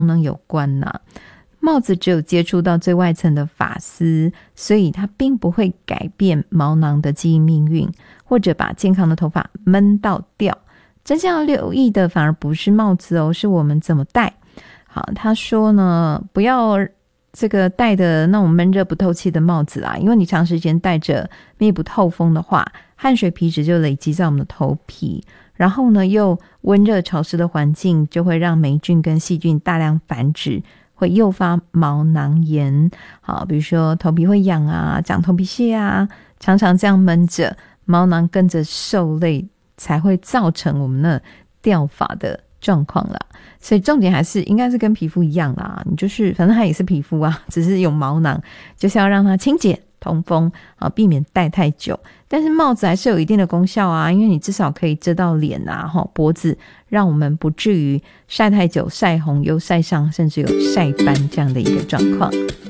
能有关啊。帽子只有接触到最外层的发丝，所以它并不会改变毛囊的基因命运，或者把健康的头发闷到掉。真正要留意的反而不是帽子哦，是我们怎么戴。好，他说呢，不要这个戴的那种闷热不透气的帽子啊，因为你长时间戴着密不透风的话，汗水皮脂就累积在我们的头皮，然后呢又温热潮湿的环境就会让霉菌跟细菌大量繁殖，会诱发毛囊炎。好，比如说头皮会痒啊，长头皮屑啊，常常这样闷着，毛囊跟着受累，才会造成我们那掉发的状况啦。所以重点还是应该是跟皮肤一样啦，你就是反正它也是皮肤啊，只是有毛囊，就是要让它清洁通风，避免戴太久。但是帽子还是有一定的功效啊，因为你至少可以遮到脸啊脖子，让我们不至于晒太久晒红又晒伤，甚至有晒斑这样的一个状况。